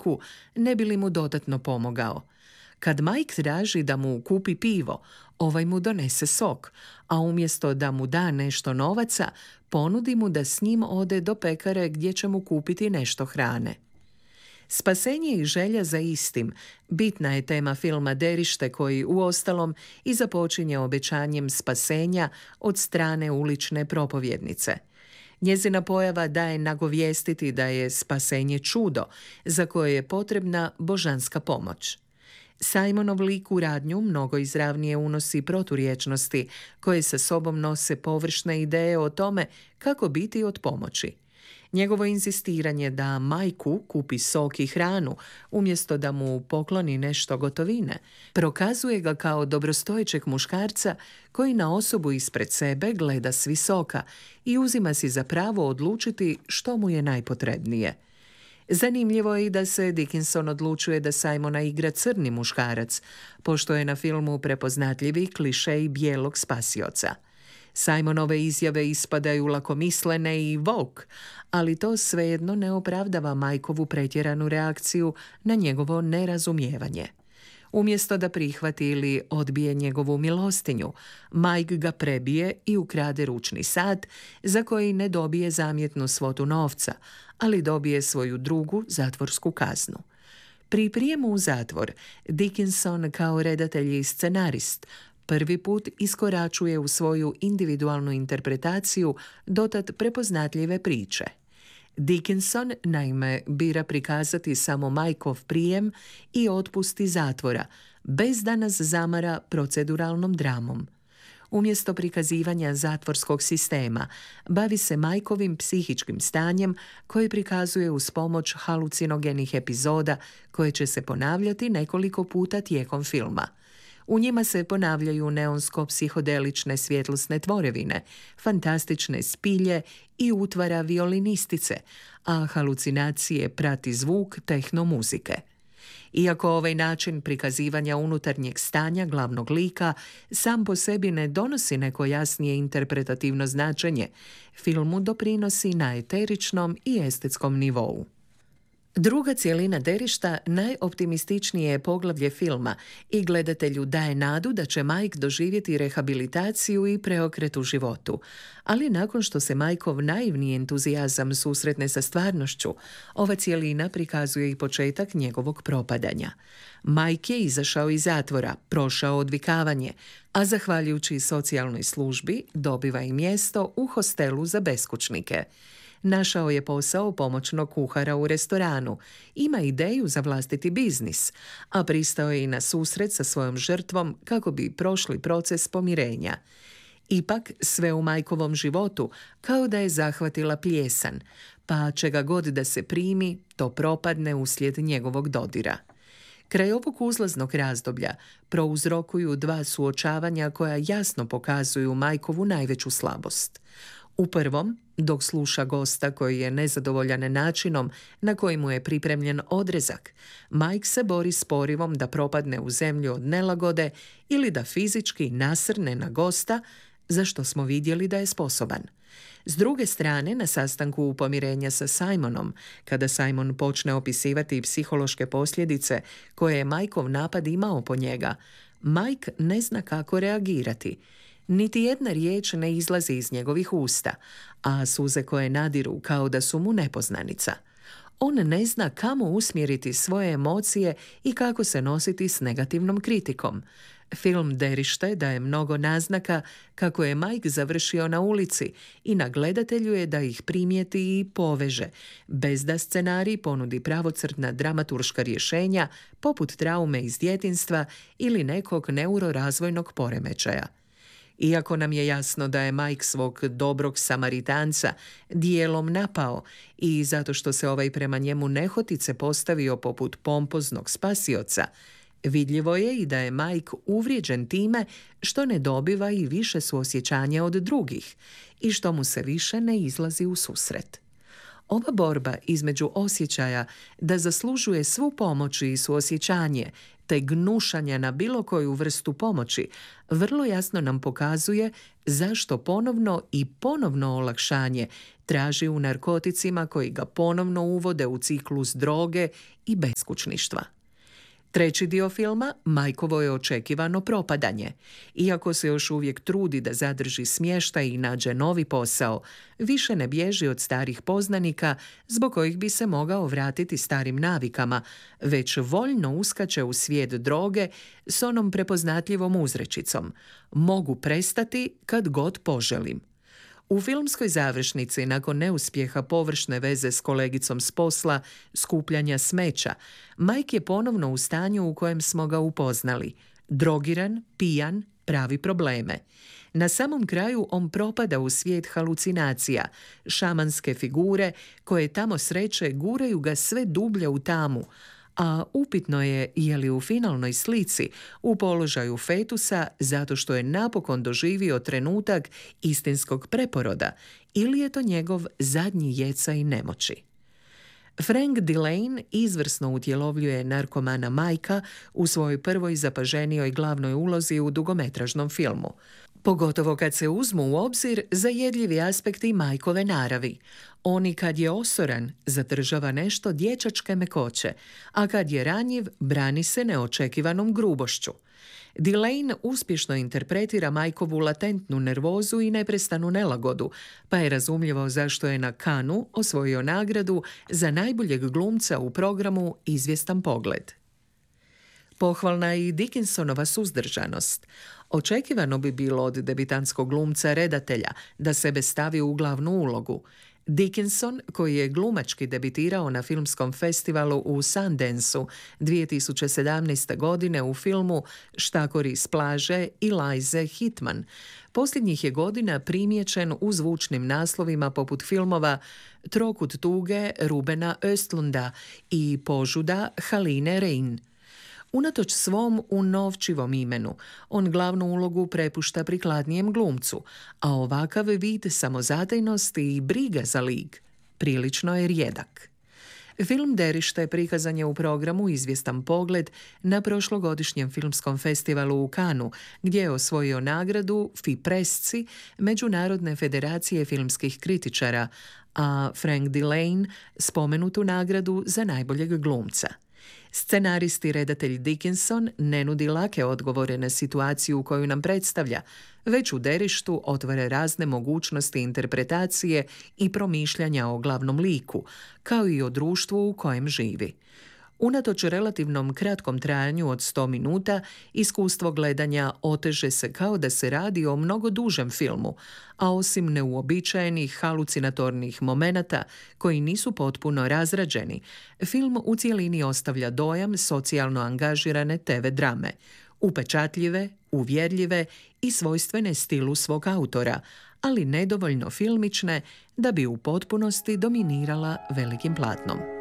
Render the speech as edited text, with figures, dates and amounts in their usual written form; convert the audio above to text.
Majku ne bi li mu dodatno pomogao. Kad Mike traži da mu kupi pivo, ovaj mu donese sok, a umjesto da mu da nešto novaca, ponudi mu da s njim ode do pekare gdje će mu kupiti nešto hrane. Spasenje i želja za istim bitna je tema filma Derište, koji uostalom i započinje obećanjem spasenja od strane ulične propovjednice. Njezina pojava daje nagovijestiti da je spasenje čudo za koje je potrebna božanska pomoć. Simonov lik u radnju mnogo izravnije unosi proturječnosti koje sa sobom nose površne ideje o tome kako biti od pomoći. Njegovo inzistiranje da Majku kupi sok i hranu umjesto da mu pokloni nešto gotovine prokazuje ga kao dobrostojećeg muškarca koji na osobu ispred sebe gleda s visoka i uzima si za pravo odlučiti što mu je najpotrebnije. Zanimljivo je i da se Dickinson odlučuje da Simona igra crni muškarac, pošto je na filmu prepoznatljivi klišej bijelog spasioca. Simonove izjave ispadaju lakomislene i woke, ali to svejedno ne opravdava Majkovu pretjeranu reakciju na njegovo nerazumijevanje. Umjesto da prihvati ili odbije njegovu milostinju, Mike ga prebije i ukrade ručni sat za koji ne dobije zamjetnu svotu novca, ali dobije svoju drugu zatvorsku kaznu. Pri prijemu u zatvor, Dickinson kao redatelj i scenarist prvi put iskoračuje u svoju individualnu interpretaciju dotad prepoznatljive priče. Dickinson naime bira prikazati samo Majkov prijem i otpust iz zatvora, bez da nas zamara proceduralnom dramom. Umjesto prikazivanja zatvorskog sistema, bavi se Majkovim psihičkim stanjem koje prikazuje uz pomoć halucinogenih epizoda koje će se ponavljati nekoliko puta tijekom filma. U njima se ponavljaju neonsko-psihodelične svjetlosne tvorevine, fantastične spilje i utvara violinistice, a halucinacije prati zvuk tehnomuzike. Iako ovaj način prikazivanja unutarnjeg stanja glavnog lika sam po sebi ne donosi neko jasnije interpretativno značenje, filmu doprinosi na eteričnom i estetskom nivou. Druga cjelina Derišta najoptimističnije je poglavlje filma i gledatelju daje nadu da će Mike doživjeti rehabilitaciju i preokret u životu. Ali nakon što se Majkov naivni entuzijazam susretne sa stvarnošću, ova cjelina prikazuje i početak njegovog propadanja. Mike je izašao iz zatvora, prošao odvikavanje, a zahvaljujući socijalnoj službi dobiva i mjesto u hostelu za beskućnike. Našao je posao pomoćnog kuhara u restoranu, ima ideju za vlastiti biznis, a pristao je i na susret sa svojom žrtvom kako bi prošli proces pomirenja. Ipak, sve u Majkovom životu kao da je zahvatila plijesan, pa čega god da se primi, to propadne uslijed njegovog dodira. Kraj ovog uzlaznog razdoblja prouzrokuju dva suočavanja koja jasno pokazuju Majkovu najveću slabost. U prvom, dok sluša gosta koji je nezadovoljan načinom na koji mu je pripremljen odrezak, Mike se bori s porivom da propadne u zemlju od nelagode ili da fizički nasrne na gosta, za što smo vidjeli da je sposoban. S druge strane, na sastanku pomirenja sa Simonom, kada Simon počne opisivati psihološke posljedice koje je Mikeov napad imao po njega, Mike ne zna kako reagirati. Niti jedna riječ ne izlazi iz njegovih usta, a suze koje nadiru kao da su mu nepoznanica. On ne zna kamo usmjeriti svoje emocije i kako se nositi s negativnom kritikom. Film Derište daje mnogo naznaka kako je Mike završio na ulici i na gledatelju je da ih primijeti i poveže, bez da scenarij ponudi pravocrtna dramaturška rješenja poput traume iz djetinjstva ili nekog neurorazvojnog poremećaja. Iako nam je jasno da je Mike svog dobrog Samaritanca dijelom napao i zato što se ovaj prema njemu nehotice postavio poput pompoznog spasioca, vidljivo je i da je Mike uvrijeđen time što ne dobiva i više suosjećanja od drugih i što mu se više ne izlazi u susret. Ova borba između osjećaja da zaslužuje svu pomoć i suosjećanje te gnušanja na bilo koju vrstu pomoći, vrlo jasno nam pokazuje zašto ponovno i ponovno olakšanje traži u narkoticima koji ga ponovno uvode u ciklus droge i beskućništva. Treći dio filma, Mikeovo je očekivano propadanje. Iako se još uvijek trudi da zadrži smještaj i nađe novi posao, više ne bježi od starih poznanika zbog kojih bi se mogao vratiti starim navikama, već voljno uskače u svijet droge s onom prepoznatljivom uzrečicom: mogu prestati kad god poželim. U filmskoj završnici, nakon neuspjeha površne veze s kolegicom s posla, skupljanja smeća, Mike je ponovno u stanju u kojem smo ga upoznali. Drogiran, pijan, pravi probleme. Na samom kraju on propada u svijet halucinacija, šamanske figure koje tamo sreće guraju ga sve dublje u tamu, a upitno je li u finalnoj slici u položaju fetusa zato što je napokon doživio trenutak istinskog preporoda ili je to njegov zadnji jecaj nemoći. Frank Dillane izvrsno utjelovljuje narkomana Mikea u svojoj prvoj zapaženijoj glavnoj ulozi u dugometražnom filmu. Pogotovo kad se uzmu u obzir zajedljivi aspekti Mikeove naravi. On i kad je osoran, zadržava nešto dječačke mekoće, a kad je ranjiv, brani se neočekivanom grubošću. Dillane uspješno interpretira Mikeovu latentnu nervozu i neprestanu nelagodu, pa je razumljivo zašto je na Cannesu osvojio nagradu za najboljeg glumca u programu Izvjestan pogled. Pohvalna je i Dickinsonova suzdržanost. Očekivano bi bilo od debitantskog glumca redatelja da sebe stavi u glavnu ulogu. Dickinson, koji je glumački debitirao na filmskom festivalu u Sundanceu 2017. godine u filmu Štakori s plaže Elize Hitman, posljednjih je godina primijećen u zvučnim naslovima poput filmova Trokut tuge Rubena Östlunda i Požuda Haline Rein. Unatoč svom unovčivom imenu, on glavnu ulogu prepušta prikladnijem glumcu, a ovakav vid samozatajnosti i briga za lik prilično je rijedak. Film Derište prikazan je u programu Izvjestan pogled na prošlogodišnjem filmskom festivalu u Cannesu, gdje je osvojio nagradu FIPRESCI, Međunarodne federacije filmskih kritičara, a Frank Dillane spomenutu nagradu za najboljeg glumca. Scenarist i redatelj Dickinson ne nudi lake odgovore na situaciju koju nam predstavlja, već u Derištu otvara razne mogućnosti interpretacije i promišljanja o glavnom liku, kao i o društvu u kojem živi. Unatoč relativnom kratkom trajanju od 100 minuta, iskustvo gledanja oteže se kao da se radi o mnogo dužem filmu, a osim neuobičajenih halucinatornih momenata koji nisu potpuno razrađeni, film u cjelini ostavlja dojam socijalno angažirane TV drame, upečatljive, uvjerljive i svojstvene stilu svog autora, ali nedovoljno filmične da bi u potpunosti dominirala velikim platnom.